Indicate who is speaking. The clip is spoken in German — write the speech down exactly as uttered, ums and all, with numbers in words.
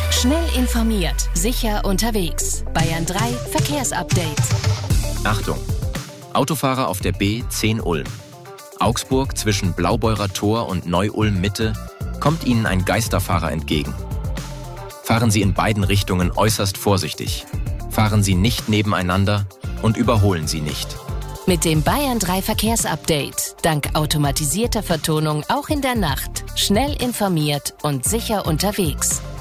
Speaker 1: Schnell informiert, sicher unterwegs. Bayern drei Verkehrsupdate.
Speaker 2: Achtung! Autofahrer auf der B zehn Ulm. Augsburg zwischen Blaubeurer Tor und Neu-Ulm Mitte kommt Ihnen ein Geisterfahrer entgegen. Fahren Sie in beiden Richtungen äußerst vorsichtig. Fahren Sie nicht nebeneinander und überholen Sie nicht.
Speaker 1: Mit dem Bayern drei Verkehrsupdate, dank automatisierter Vertonung auch in der Nacht, schnell informiert und sicher unterwegs.